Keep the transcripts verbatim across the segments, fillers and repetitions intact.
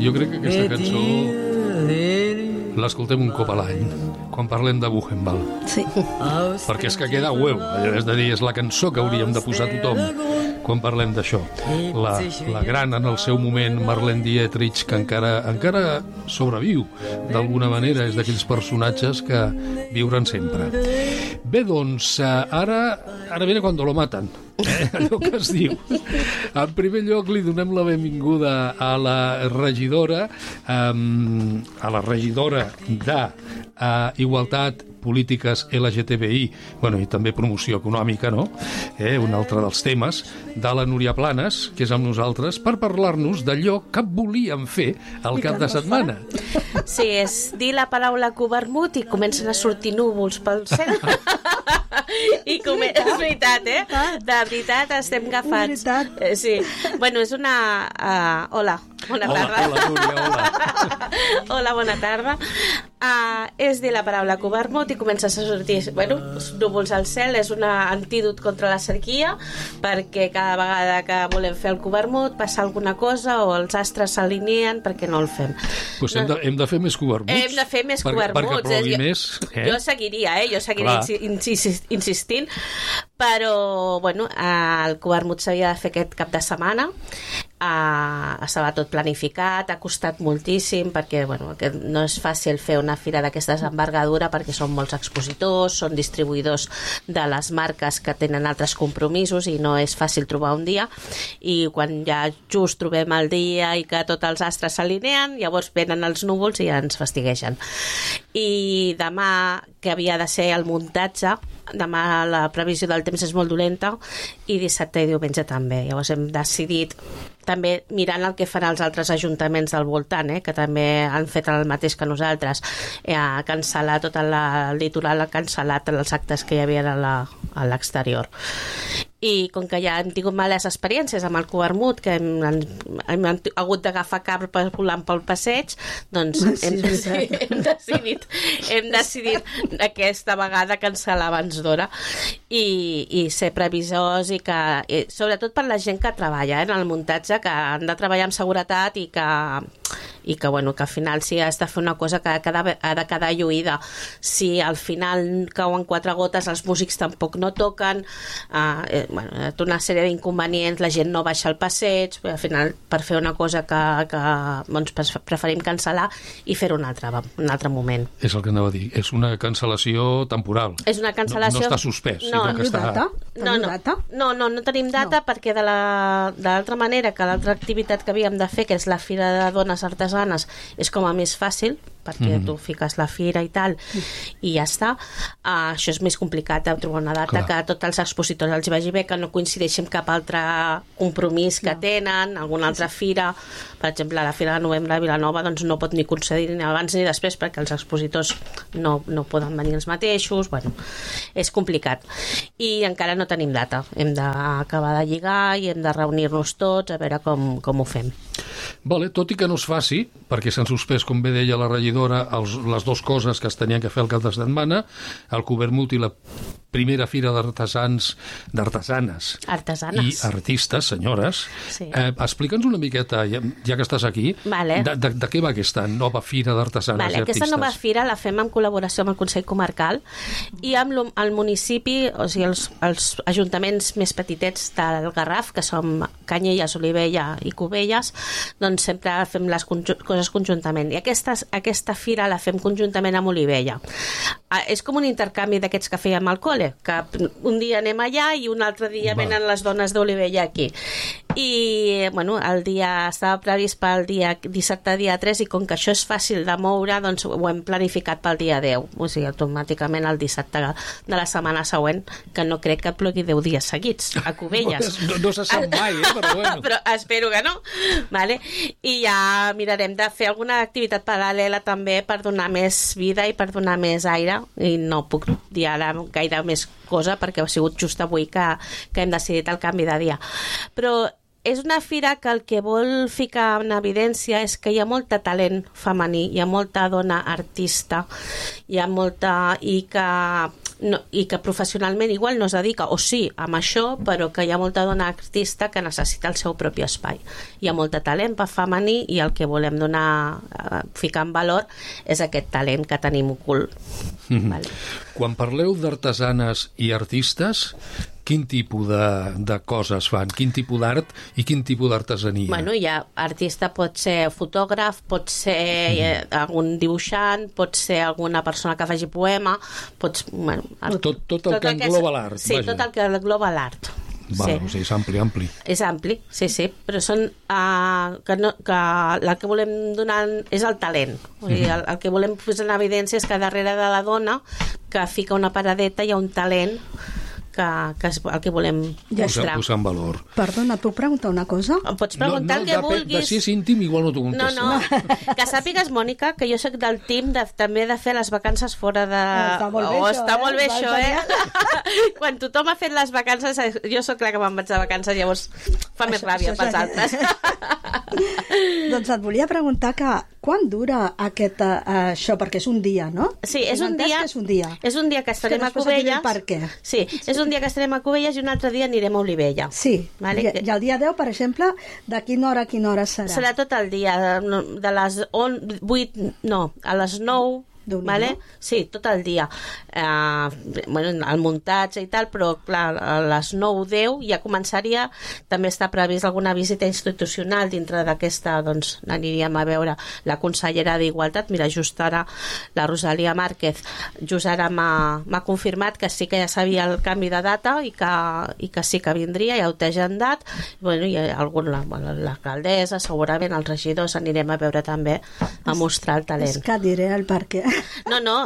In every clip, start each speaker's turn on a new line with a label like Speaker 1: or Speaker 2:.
Speaker 1: Jo crec que aquesta cançó l'escoltem un cop a l'any, quan parlem de Buchenwald.
Speaker 2: Sí.
Speaker 1: Perquè és que queda a huevo. És de dir, és la cançó que hauríem de posar tothom quan parlem d'això. La, la gran, en el seu moment, Marlene Dietrich, que encara, encara sobreviu d'alguna manera, és d'aquells personatges que viuran sempre. Bé, doncs, ara, ara viene cuando lo matan. Eh, allò que es diu. En primer lloc li donem la benvinguda a la regidora um, a la regidora de uh, Igualtat, Polítiques L G T B I, bueno, i també promoció econòmica, no? Eh, un altre dels temes, de la Núria Planes, que és amb nosaltres, per parlar-nos d'allò que volíem fer el cap de setmana.
Speaker 3: Sí, és dir la paraula covermut i comencen a sortir núvols pel cel. I com... és veritat, eh? De veritat, estem agafats. Eh, sí. Bueno, és una... Uh, hola, bona tarda.
Speaker 1: Hola, hola, Núria, hola.
Speaker 3: Hola, bona tarda. Uh, és dir la paraula covermut i comença a sortir, bueno, núvols al cel. És un antídot contra la sequia, perquè cada vegada que volem fer el covermut passa alguna cosa o els astres s'alineen perquè no el fem.
Speaker 1: Pues
Speaker 3: no.
Speaker 1: hem, de, hem de fer més covermuts.
Speaker 3: Hem de fer més
Speaker 1: per,
Speaker 3: covermuts.
Speaker 1: Perquè plogui
Speaker 3: jo,
Speaker 1: més. Eh?
Speaker 3: Jo seguiria, eh? Jo seguiria insi insistint, però, bueno, el covermut s'havia de fer aquest cap de setmana. Uh, estava tot planificat, ha costat moltíssim perquè, bueno, que no és fàcil fer una fira d'aquestes envergadura perquè són molts expositors, són distribuïdors de les marques que tenen altres compromisos i no és fàcil trobar un dia, i quan ja just trobem el dia i que tots els astres s'alineen, llavors venen els núvols i ens fastiguegen. I demà, que havia de ser el muntatge, demà la previsió del temps és molt dolenta, i dissabte i diumenge també. Llavors hem decidit, també mirant el que fan els altres ajuntaments del voltant, eh, que també han fet el mateix que nosaltres, eh, a cancel·lar tot el litoral, ha cancel·lat els actes que hi havia a l'exterior. I com que ja hem tingut males experiències amb el covermut, que hem, hem, hem hagut d'agafar carpes volant pel passeig, doncs
Speaker 2: sí,
Speaker 3: hem, sí, hem decidit hem decidit aquesta vegada cancel·lar abans d'hora i, i ser previsors, i que i sobretot per la gent que treballa eh, en el muntatge, que han de treballar amb seguretat i que i que, bueno, que al final si has de fer una cosa que ha de, ha de quedar lluïda. Si al final cauen quatre gotes, els músics tampoc no toquen, eh, bueno, una sèrie d'inconvenients, la gent no baixa al passeig, al final per fer una cosa que, que doncs, preferim cancel·lar i fer-ho un altre, un altre moment.
Speaker 1: És el que anava a dir, és una cancel·lació temporal.
Speaker 3: És una cancel·lació...
Speaker 1: No, no està suspès,
Speaker 3: no,
Speaker 1: sinó que està...
Speaker 2: Data?
Speaker 3: No, no,
Speaker 2: data?
Speaker 3: no, no, no tenim data no. Perquè de l'altra manera que l'altra activitat que havíem de fer, que és la Fira de Dones Artesanes, és com a més fàcil, perquè mm. tu fiques la fira i tal, i ja està. Uh, això és més complicat de trobar una data. Clar. Que a tots els expositors els vagi bé, que no coincideixi amb cap altre compromís que no. tenen, alguna altra fira. Per exemple, la Fira de Novembre de Vilanova doncs no pot ni concedir ni abans ni després perquè els expositors no, no poden venir els mateixos. Bueno, és complicat. I encara no tenim data. Hem d'acabar de lligar i hem de reunir-nos tots a veure com, com ho fem.
Speaker 1: Vale, tot i que no es faci, perquè s'han suspès, com bé deia la regidora, els, les dues coses que es tenien que fer el cap de setmana, el covermut i la primera fira d'artesans, d'artesanes
Speaker 3: Artesanes.
Speaker 1: i artistes, senyores. Sí. Eh, Explica'ns una miqueta, ja, ja que estàs aquí,
Speaker 3: vale.
Speaker 1: de, de, de què va aquesta nova fira d'artesanes
Speaker 3: vale,
Speaker 1: i artistes?
Speaker 3: Aquesta nova fira la fem en col·laboració amb el Consell Comarcal i amb el municipi, o sigui, els, els ajuntaments més petitets del Garraf, que som Canyelles, Olivella i Cubelles, doncs sempre fem les conju coses conjuntament. I aquesta, aquesta fira la fem conjuntament amb Olivella. Ah, és com un intercanvi d'aquests que fèiem al col·le, que un dia anem allà i un altre dia Va. venen les dones d'Olivella aquí. I, bueno, el dia estava previst pel dia dissabte, dia tres, i com que això és fàcil de moure, doncs ho hem planificat pel dia deu. O sigui, automàticament el dissabte de la setmana següent, que no crec que plogui deu dies seguits a Cubelles.
Speaker 1: No, no se sap mai, eh? Però bueno.
Speaker 3: Però espero que no. Vale? I ja mirarem de fer alguna activitat paral·lela també per donar més vida i per donar més aire, i no puc dir ara gaire més cosa perquè ha sigut just avui que, que hem decidit el canvi de dia. Però és una fira que el que vol ficar en evidència és que hi ha molt talent femení, hi ha molta dona artista, hi ha molta... i que, no, i que professionalment igual no es dedica, o sí, amb això, però que hi ha molta dona artista que necessita el seu propi espai. Hi ha molta talent femení i el que volem donar, eh, ficar en valor és aquest talent que tenim ocult. Mm-hmm. Vale.
Speaker 1: Quan parleu d'artesanes i artistes, quin tipus de, de coses fan? Quin tipus d'art i quin tipus d'artesania?
Speaker 3: Bueno, hi ha artista, pot ser fotògraf, pot ser mm. algun dibuixant, pot ser alguna persona que faci poema, pots... Bueno, art,
Speaker 1: tot, tot el tot que engloba l'art.
Speaker 3: Sí, vaja. Tot el que engloba l'art.
Speaker 1: Bueno, sí. O sigui, és ampli, ampli.
Speaker 3: És ampli, sí, sí, però són uh, que, no, que el que volem donar és el talent. O sigui, el, el que volem posar en evidència és que darrere de la dona que fica una paradeta hi ha un talent que, que és el que volem mostrar.
Speaker 1: Posar en valor.
Speaker 2: Perdona, et puc preguntar una cosa?
Speaker 3: Em pots preguntar
Speaker 1: no, no,
Speaker 3: el que
Speaker 1: de,
Speaker 3: vulguis.
Speaker 1: De si és íntim, igual no t'ho contesto.
Speaker 3: No, no. Que sàpigues, Mònica, que jo soc del team de, també de fer les vacances fora de...
Speaker 2: Està molt bé,
Speaker 3: oh,
Speaker 2: això,
Speaker 3: està
Speaker 2: eh?
Speaker 3: molt bé això, eh? Quan tothom ha fet les vacances, jo sóc la que me'n vaig de vacances, llavors fa més
Speaker 2: això,
Speaker 3: ràbia
Speaker 2: això
Speaker 3: pels
Speaker 2: ja...
Speaker 3: altres.
Speaker 2: Doncs et volia preguntar que quan dura aquest, uh, això, perquè és un dia, no?
Speaker 3: Sí, és un dia,
Speaker 2: és un dia.
Speaker 3: És un dia que estarem
Speaker 2: que
Speaker 3: a Cubelles.
Speaker 2: Per què?
Speaker 3: Sí, és un dia que estarem a Cubelles i un altre dia anirem a Olivella.
Speaker 2: Sí,
Speaker 3: vale?
Speaker 2: I, i el dia deu, per exemple, de quina hora a quina hora serà?
Speaker 3: Serà tot el dia, de, de les vuit, no, a les nou, vale? Sí, tot el dia. Uh, bueno, el muntatge i tal, però clar, a les nou o deu ja començaria, també està previst alguna visita institucional dintre d'aquesta, doncs aniríem a veure la consellera d'Igualtat. Mira, just ara la Rosalia Márquez just ara m'ha confirmat que sí que ja sabia el canvi de data i que, i que sí que vindria, ja ho té agendat. Bueno, i algun, l'alcaldessa, segurament els regidors anirem a veure també, a mostrar el talent.
Speaker 2: És que diré el perquè.
Speaker 3: No, no.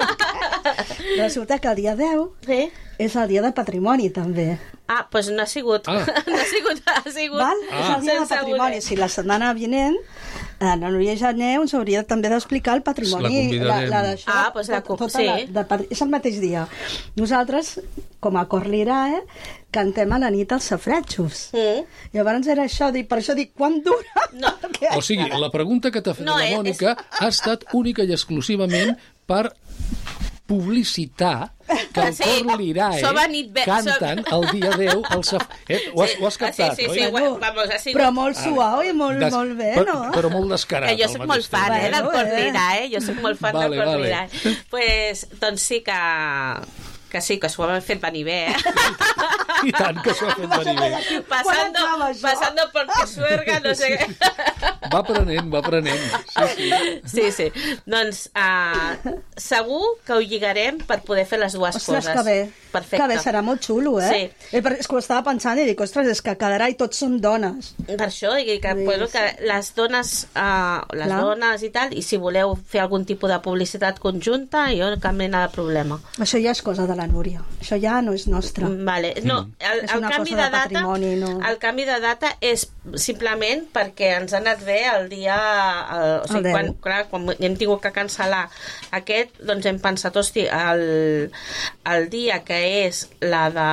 Speaker 2: Resulta que el dia deu sí. és el dia del patrimoni, també.
Speaker 3: Ah, doncs pues no ha sigut. Ah. No ha sigut, ha sigut.
Speaker 2: Val? Ah. És el dia del patrimoni. Si la setmana vinent la Núria Jané ens hauria també d'explicar el patrimoni.
Speaker 1: La,
Speaker 2: la, la d'això,
Speaker 3: ah, doncs la,
Speaker 2: tota
Speaker 3: sí.
Speaker 2: La, de, és el mateix dia. Nosaltres, com a Cor Lirae, cantem a la nit els safratjos. Mm. Llavors era això, dic, per això dic, quan dura?
Speaker 3: No.
Speaker 1: O sigui, la pregunta que t'ha fet no, la Mònica és... ha estat única i exclusivament per publicitar que el sí, Cor Lirae canten so... el dia deu el saf... eh, ho, has, ho has captat,
Speaker 3: sí, sí,
Speaker 1: oi?
Speaker 3: sí, bueno, vamos, ha sigut...
Speaker 2: Però molt suau i molt, Des... molt bé, no?
Speaker 1: Però, però molt descarat.
Speaker 3: Que jo soc molt fan, eh, del Cor Lirae, jo soc molt fan
Speaker 1: vale,
Speaker 3: del Cor
Speaker 1: vale.
Speaker 3: Lirae. Pues, doncs sí que... que sí, que s'ho ha fet venir bé, eh?
Speaker 1: I tant que s'ho ha fet venir bé.
Speaker 3: Pasando, pasando por Pisuerga, no sé què.
Speaker 1: Va aprenent, va aprenent. Sí, sí.
Speaker 3: Sí, sí. Doncs uh, segur que ho lligarem per poder fer les dues
Speaker 2: ostres,
Speaker 3: coses.
Speaker 2: Que bé.
Speaker 3: Perfecte.
Speaker 2: Que bé, serà molt xulo, eh?
Speaker 3: Sí.
Speaker 2: Eh, és que ho estava pensant i dic, ostres, és que quedarà i tots són dones.
Speaker 3: Per això, i que,
Speaker 2: sí,
Speaker 3: bueno,
Speaker 2: sí.
Speaker 3: que les dones, uh, les Clar. dones i tal, i si voleu fer algun tipus de publicitat conjunta, jo cap mena de problema.
Speaker 2: Això ja és cosa de la Núria. Això ja no és nostre.
Speaker 3: Vale. No, el, el, canvi de, de data,
Speaker 2: no.
Speaker 3: el canvi de data és simplement perquè ens ha anat bé el dia... El, o sigui, el quan, clar, quan hem tingut que cancel·lar aquest, doncs hem pensat, hosti, el, el dia que és la de...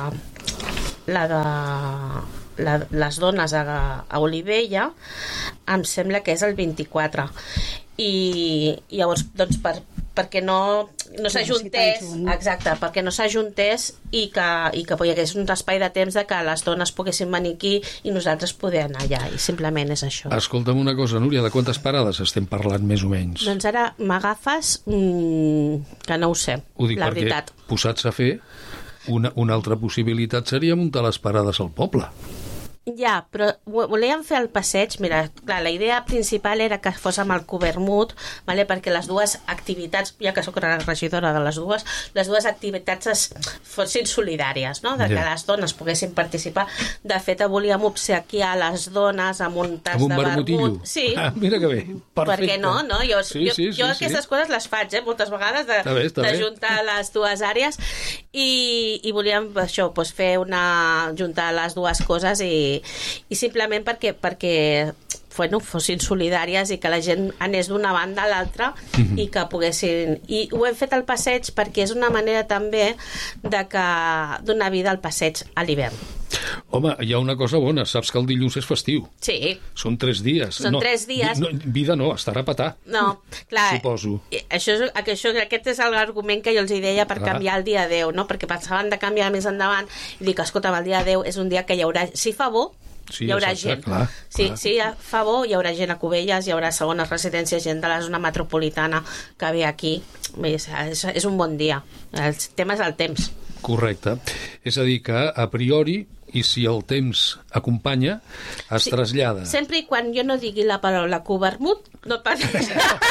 Speaker 3: la de... La, les dones a, a Olivella em sembla que és el vint-i-quatre i, i llavors doncs per, perquè no, no s'ajuntés exacte, perquè no s'ajuntés i que, i que hi hagués un espai de temps de que les dones poguessin venir aquí i nosaltres poder anar allà, i simplement és això.
Speaker 1: Escolta'm una cosa, Núria, de quantes parades estem parlant més o menys?
Speaker 3: Doncs ara m'agafes mmm, que no ho sé,
Speaker 1: ho dic
Speaker 3: la
Speaker 1: perquè,
Speaker 3: veritat.
Speaker 1: Posats a fer, una, una altra possibilitat seria muntar les parades al poble.
Speaker 3: Ja, però volíem fer el passeig, mira, clar, la idea principal era que fos amb el Covermut, vale? Perquè les dues activitats, ja que sóc la regidora de les dues, les dues activitats es fossin solidàries, no? De que yeah. les dones poguessin participar. De fet, volíem obsequiar les dones amb un tas
Speaker 1: amb un
Speaker 3: de
Speaker 1: vermutillo.
Speaker 3: vermut. Sí.
Speaker 1: Ah, mira que bé, perfecte.
Speaker 3: Per què no? no? Jo,
Speaker 1: sí,
Speaker 3: jo,
Speaker 1: sí, sí,
Speaker 3: jo
Speaker 1: sí,
Speaker 3: aquestes
Speaker 1: sí.
Speaker 3: coses les faig, eh? Moltes vegades, de,
Speaker 1: està bé, està
Speaker 3: de
Speaker 1: bé.
Speaker 3: juntar les dues àrees i, i volíem això, doncs, fer una... juntar les dues coses i i simplement perquè, perquè bueno, fossin solidàries i que la gent anés d'una banda a l'altra mm-hmm. i que poguessin... I ho hem fet al passeig perquè és una manera també de que donar vida al passeig a l'hivern.
Speaker 1: Home, hi ha una cosa bona, saps que el dilluns és festiu.
Speaker 3: Sí.
Speaker 1: Són tres dies.
Speaker 3: Són
Speaker 1: no,
Speaker 3: tres dies.
Speaker 1: No, vida no, estarà a petar.
Speaker 3: No, clar.
Speaker 1: Suposo.
Speaker 3: Això és, això, aquest és l'argument que jo els hi deia per clar. Canviar el dia deu, no? Perquè pensaven de canviar més endavant i dic, escolta, el dia deu és un dia que hi haurà... Si fa bo, sí, hi haurà exacte, gent. Clar, sí, clar. Si fa bo, hi haurà gent a Cubelles, hi haurà segones residències, gent de la zona metropolitana que ve aquí. És, és, és un bon dia. El tema és el temps.
Speaker 1: Correcte. És a dir que, a priori, i si el temps acompanya, es sí, trasllada.
Speaker 3: Sempre i quan jo no digui la paraula covermut, no pateix.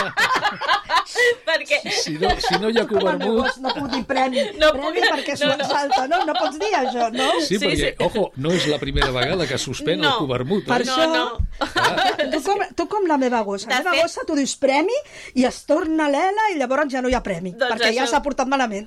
Speaker 3: Perquè...
Speaker 1: Si no, si no hi ha covermut...
Speaker 2: No, no puc dir premi,
Speaker 3: no
Speaker 2: premi
Speaker 3: puc...
Speaker 2: perquè s'ho no, no. salta, no? No pots dir això, no?
Speaker 1: Sí, perquè, sí, sí. Ojo, no és la primera vegada que suspèn no, el covermut.
Speaker 2: Per
Speaker 1: eh?
Speaker 2: això,
Speaker 3: no, no.
Speaker 2: Ah. Tu, com, tu com la meva gossa. La meva fet... gossa tu dius premi i es torna l'ela i llavors ja no hi ha premi, doncs perquè això... ja s'ha portat malament.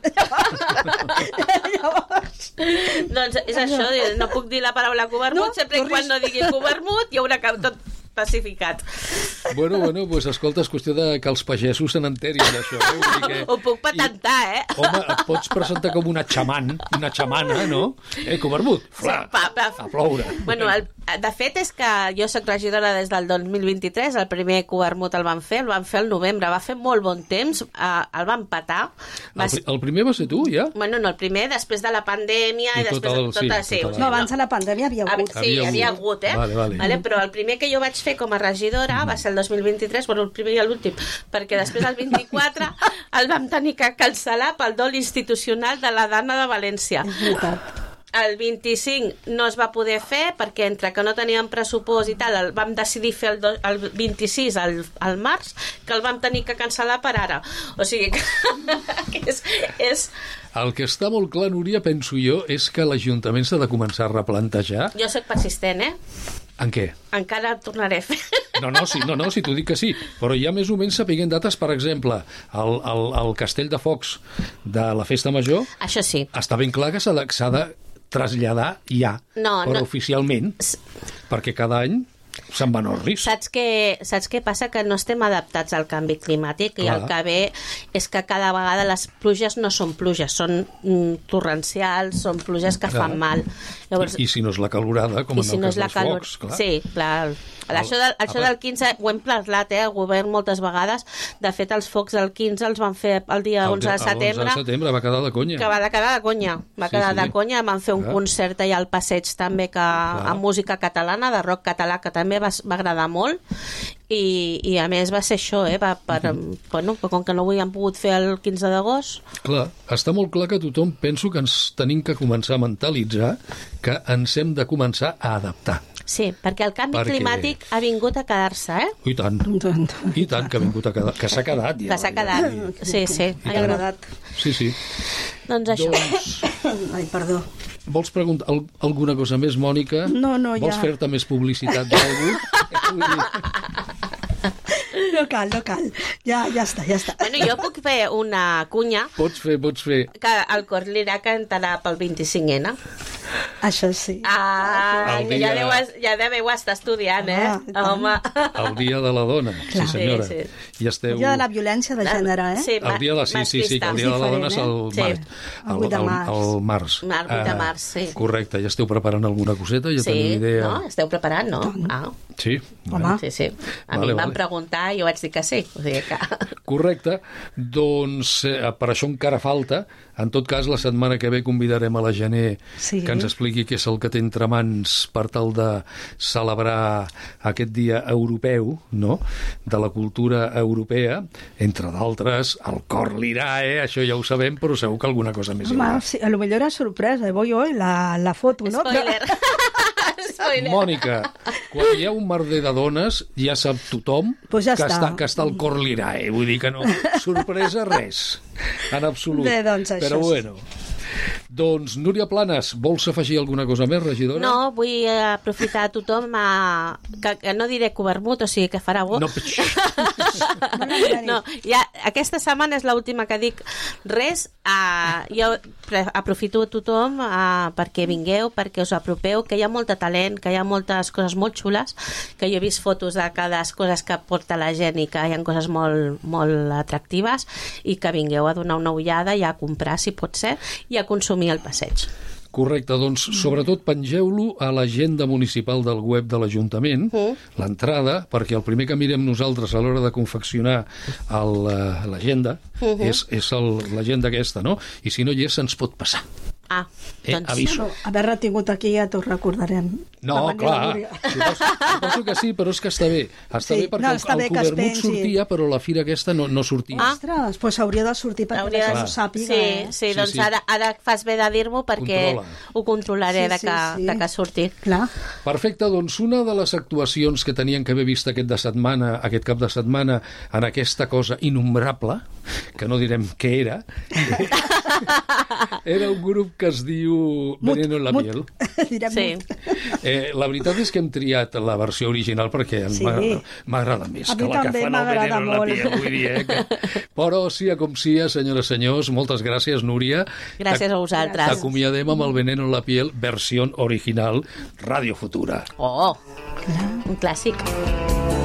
Speaker 2: Llavors...
Speaker 3: Doncs és això, no puc dir la paraula covermut, no, sempre no quan no digui covermut hi haurà tot pacificat.
Speaker 1: Bueno, bueno, pues escolta, és qüestió de que els pagesos se n'enterin d'això. Eh? Vull dir que...
Speaker 3: Ho puc patentar, I, eh?
Speaker 1: Home, et pots presentar com una xaman, una xamana, no? Eh, covermut, fla, sí, pa, pa. A ploure.
Speaker 3: Bueno, el, de fet és que jo soc regidora des del dos mil vint-i-tres, el primer covermut el van fer, el van fer al novembre, va fer molt bon temps, eh, el van petar. Va...
Speaker 1: El, el primer va ser tu, ja?
Speaker 3: Bueno, no, el primer, després de la pandèmia i, i després
Speaker 1: el,
Speaker 3: de tot,
Speaker 1: sí,
Speaker 3: sí,
Speaker 1: tot
Speaker 2: no, abans de la pandèmia havia hagut.
Speaker 3: Sí, havia, havia hagut, eh?
Speaker 1: Vale, vale.
Speaker 3: Vale, però el primer que jo vaig fer com a regidora va ser el dos mil vint-i-tres, bueno, el primer i l'últim, perquè després el vint-i-quatre el vam tenir que cancel·lar pel dol institucional de la Dana de València.
Speaker 2: És veritat.
Speaker 3: El vint-i-cinc no es va poder fer perquè entre que no teníem pressupost i tal, el vam decidir fer el, do, el vint-i-sis al, al març, que el vam tenir que cancel·lar per ara. O sigui que és, és...
Speaker 1: El que està molt clar, Núria, penso jo, és que l'Ajuntament s'ha de començar a replantejar...
Speaker 3: Jo soc persistent, eh?
Speaker 1: En què?
Speaker 3: Encara el tornaré a fer.
Speaker 1: No, no, sí, no, no, si t'ho dic que sí. Però ja més o menys sapiguem dates, per exemple, el, el, el Castell de Focs de la Festa Major...
Speaker 3: Això sí.
Speaker 1: Està ben clar que s'ha de, s'ha de traslladar ja,
Speaker 3: no,
Speaker 1: però
Speaker 3: no.
Speaker 1: oficialment, S perquè cada any se'n van els riscs.
Speaker 3: Saps què, saps què passa? Que no estem adaptats al canvi climàtic. Clar. I el que ve és que cada vegada les pluges no són pluges, són mm, torrencials, són pluges que clar. Fan mal. Llavors,
Speaker 1: I, I si no és la calorada, com en
Speaker 3: si
Speaker 1: el
Speaker 3: no
Speaker 1: cas dels
Speaker 3: calor...
Speaker 1: focs, clar.
Speaker 3: Sí, clar. El, això del, això del quinze ho hem parlat, eh, el govern moltes vegades. De fet, els focs del quinze els van fer el dia el, onze de setembre.
Speaker 1: El onze de setembre va quedar de conya.
Speaker 3: Que va quedar de conya. Va sí, quedar sí. de conya. Van fer un clar. Concert allà al passeig també que, amb música catalana, de rock català, que també va, va agradar molt. I, i a més va ser això, eh? Va, per, uh -huh. bueno, com que no ho hem pogut fer el quinze d'agost.
Speaker 1: Clar, està molt clar que tothom penso que ens tenim que començar a mentalitzar que ens hem de començar a adaptar.
Speaker 3: Sí, perquè el canvi perquè... climàtic ha vingut a quedar-se, eh?
Speaker 1: I tant, i tant que ha vingut a quedar, que s'ha quedat ja.
Speaker 3: Que s'ha quedat, sí, sí.
Speaker 2: Ha agradat.
Speaker 1: Sí, sí.
Speaker 3: Doncs això.
Speaker 1: Doncs...
Speaker 2: Ai, perdó.
Speaker 1: Vols preguntar alguna cosa més, Mònica?
Speaker 2: No, no, ja.
Speaker 1: Vols fer-te més publicitat d'algú?
Speaker 2: No cal, no cal. Ja, ja està, ja està.
Speaker 3: Bueno, jo puc fer una cunya.
Speaker 1: Pots fer, pots fer.
Speaker 3: Que el Cor Lirà cantarà pel vint-i-cinc ena.
Speaker 2: Això sí.
Speaker 3: Ah, dia... ja, deu, ja deveu estar estudiant, eh? Ah, home.
Speaker 1: El dia de la dona, clar. Sí senyora. Sí, sí. I esteu...
Speaker 2: El dia de la violència de gènere, eh?
Speaker 3: Sí,
Speaker 1: el dia de la... sí, sí, sí, que el dia de la dona és el,
Speaker 2: sí.
Speaker 1: mar...
Speaker 2: el vuit de març.
Speaker 1: El, el març.
Speaker 3: El vuit de març, sí.
Speaker 1: Correcte, ja esteu preparant alguna coseta? Ja
Speaker 3: sí,
Speaker 1: teniu idea...
Speaker 3: no? Esteu preparant, no? Ah.
Speaker 1: Sí.
Speaker 2: Home.
Speaker 3: Sí, sí. A vale, mi em van vale. preguntar i jo vaig dir que sí. O sigui que...
Speaker 1: Correcte. Doncs eh, per això encara falta. En tot cas, la setmana que ve convidarem a la Gené sí. que ens expliqui què és el que té entre mans per tal de celebrar aquest dia europeu, no?, de la cultura europea, entre d'altres, el Cor Lirà, eh? Això ja ho sabem, però segur que alguna cosa més.
Speaker 2: Home, sí, a lo millor era sorpresa, voy hoy, la, la foto, no?
Speaker 3: Spoiler. Spoiler.
Speaker 1: Mònica, quan hi ha un merder de dones, ja sap tothom
Speaker 2: pues ja
Speaker 1: que,
Speaker 2: està.
Speaker 1: Està, que està al Cor Lirà, eh? Vull dir que no, sorpresa res, en absolut.
Speaker 2: Bé, doncs això.
Speaker 1: Però bueno... Doncs, Núria Planes, vols afegir alguna cosa més, regidora?
Speaker 3: No, vull aprofitar a tothom a... que, que no diré covermut, o sigui que farà bo.
Speaker 1: No,
Speaker 3: no ja, aquesta setmana és l'última que dic res. Uh, jo aprofito a tothom uh, perquè vingueu, perquè us apropeu, que hi ha molt de talent, que hi ha moltes coses molt xules, que jo he vist fotos de cada coses que porta la gent i que hi ha coses molt, molt atractives, i que vingueu a donar una ullada i a comprar, si pot ser, i a consumir al passeig.
Speaker 1: Correcte, doncs sobretot pengeu-lo a l'agenda municipal del web de l'Ajuntament, mm. l'entrada, perquè el primer que mirem nosaltres a l'hora de confeccionar l'agenda mm-hmm. és, és l'agenda aquesta, no? I si no hi és, se'ns pot passar.
Speaker 3: Ah,
Speaker 1: eh,
Speaker 3: doncs...
Speaker 1: Aviso.
Speaker 2: Bueno, haver-la tingut aquí ja t'ho recordarem.
Speaker 1: No, clar, suposo, suposo que sí, però és que està bé. Està
Speaker 2: sí,
Speaker 1: bé perquè
Speaker 2: no,
Speaker 1: el, el Covermut sortia, però la fira aquesta no, no sortia.
Speaker 2: Ah. Ostres, doncs hauria de sortir perquè
Speaker 3: hauria
Speaker 2: de...
Speaker 3: de...
Speaker 2: ho sàpiga.
Speaker 3: Sí,
Speaker 2: eh?
Speaker 3: sí,
Speaker 1: sí,
Speaker 3: doncs
Speaker 1: sí.
Speaker 3: Ara, ara fas bé de dir-m'ho perquè
Speaker 1: Controla.
Speaker 3: ho controlaré
Speaker 2: Sí,
Speaker 3: de, que,
Speaker 2: sí, sí.
Speaker 3: de que surti.
Speaker 2: Clar.
Speaker 1: Perfecte, doncs una de les actuacions que tenien que haver vist aquest de setmana, aquest cap de setmana, en aquesta cosa innombrable, que no direm què era, era un grup que es diu Veneno en la piel.
Speaker 2: Direm
Speaker 3: Sí.
Speaker 1: Eh, la veritat és que hem triat la versió original perquè
Speaker 2: Sí.
Speaker 1: m'agrada més
Speaker 2: A
Speaker 1: que
Speaker 2: mi
Speaker 1: la que
Speaker 2: també
Speaker 1: fan el
Speaker 2: m'agrada
Speaker 1: Veneno en la
Speaker 2: molt.
Speaker 1: piel. Vull dir, eh, que... Però, sia com sia, senyores i senyors, moltes gràcies, Núria.
Speaker 3: Gràcies a vosaltres.
Speaker 1: T'acomiadem amb el Veneno en la piel, versió original, Radio Futura.
Speaker 3: Oh, un clàssic.